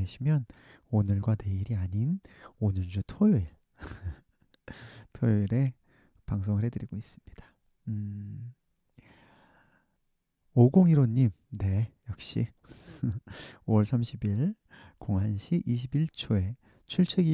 보내시면 오늘과 내일이 아닌 오는 주 토요일, 토요일에 방송을 해드리고 있습니다. 5015님, 네, 역시 5월 30일 01시 21초에 출첵이